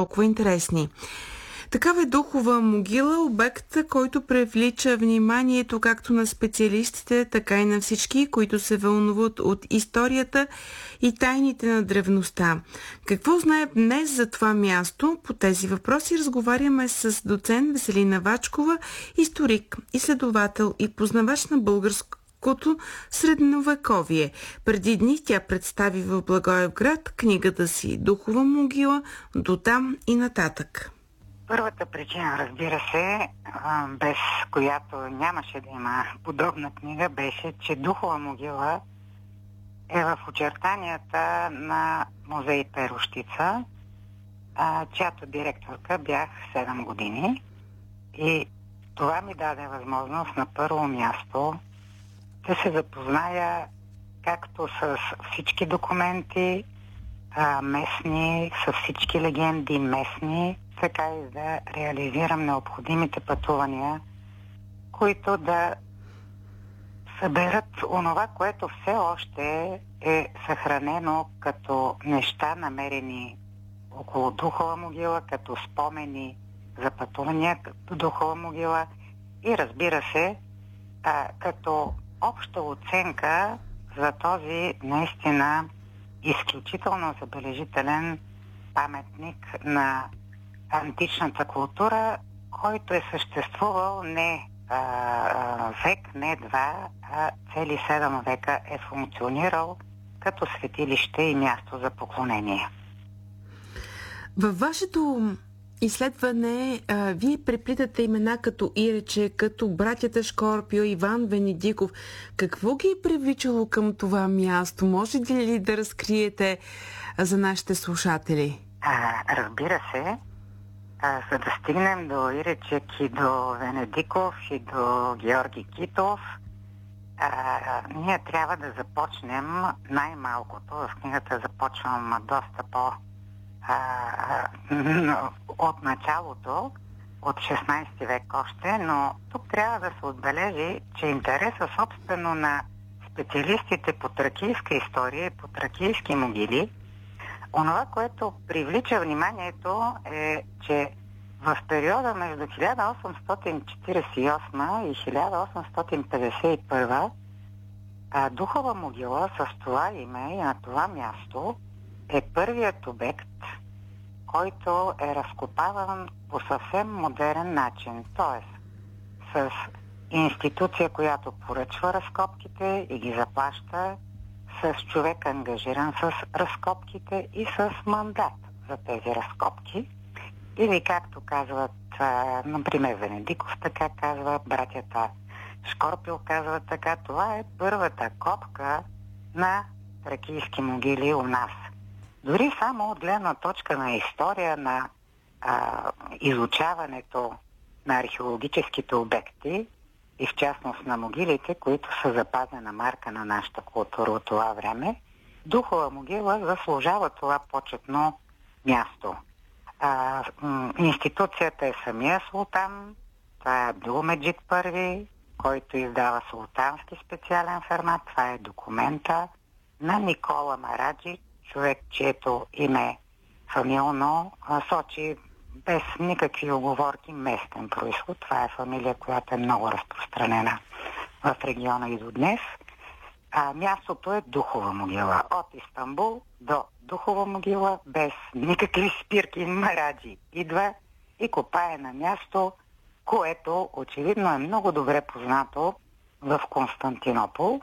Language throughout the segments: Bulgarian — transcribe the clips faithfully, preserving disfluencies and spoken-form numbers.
толкова интересни. Такава е духова могила, обект, който привлича вниманието както на специалистите, така и на всички, които се вълнуват от историята и тайните на древността. Какво знаем днес за това място? По тези въпроси разговаряме с доцент Веселина Вачкова, историк, изследовател и познавач на българското средновековие. Преди дни тя представи в Благоевград книгата си «Духова могила. Дотам и нататък». Първата причина, разбира се, без която нямаше да има подобна книга, беше, че Духова могила е в очертанията на музей Перущица, чиято директорка бях седем години. И това ми даде възможност на първо място да се запозная както с всички документи местни, с всички легенди местни, така и да реализирам необходимите пътувания, които да съберат онова, което все още е съхранено като неща, намерени около Духова могила, като спомени за пътувания до Духова могила и, разбира се, а, като обща оценка за този наистина изключително забележителен паметник на античната култура, който е съществувал не а, век, не два, а цели седем века е функционирал като светилище и място за поклонение. Във вашето изследване а, вие преплитате имена като Ирече, като братята Шкорпио, Иван Венедиков. Какво ги е привличало към това място? Може ли да разкриете а, за нашите слушатели? А, разбира се. А, за да стигнем до Иречек и до Венедиков и до Георги Китов, а, ние трябва да започнем най-малкото. В книгата започвам доста по а, от началото, от шестнайсети век още, но тук трябва да се отбележи, че интереса собствено на специалистите по тракийска история и по тракийски могили, онова, което привлича вниманието е, че в периода между хиляда осемстотин четирийсет и осма и хиляда осемстотин петдесет и първа а, Духова могила с това име и на това място е първият обект, който е разкопаван по съвсем модерен начин, т.е. с институция, която поръчва разкопките и ги заплаща, с човек ангажиран с разкопките и с мандат за тези разкопки. Или както казват, а, например, Венедиков така казва, братята Шкорпио казват така, това е първата копка на тракийски могили у нас. Дори само от гледна точка на история на а, изучаването на археологическите обекти и в частност на могилите, които са запазена марка на нашата култура от това време, Духова могила заслужава това почетно място. А, м- институцията е самия султан, това е Абдулмеджид първи, който издава султански специален формат, това е документа на Никола Мараджи, човек, чието име фамилно а, сочи без никакви оговорки местен произход. Това е фамилия, която е много разпространена в региона и до днес. А мястото е Духова могила. От Истанбул до Духова могила, без никакви спирки, Мараджи идва и копае на място, което очевидно е много добре познато в Константинопол.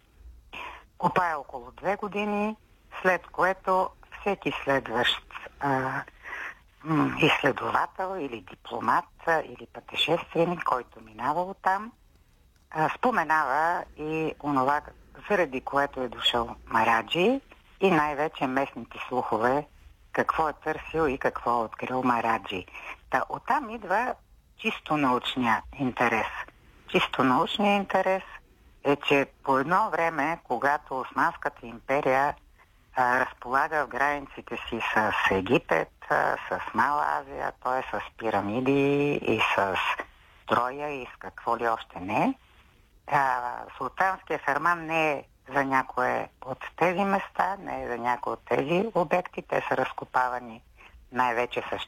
Копае около две години, след което всеки следващ а, изследовател или дипломат или пътешественик, който минава оттам, споменава и онова, заради което е дошъл Мараджи и най-вече местните слухове, какво е търсил и какво е открил Мараджи. Та оттам идва чисто научния интерес. Чисто научния интерес е, че по едно време, когато Османската империя а, разполага в границите си с Египет, а, с Мала Азия, т.е. с пирамиди и с Троя и с какво ли още не, а, султанския ферман не е за някое от тези места, не е за някои от тези обекти. Те са разкопавани най-вече с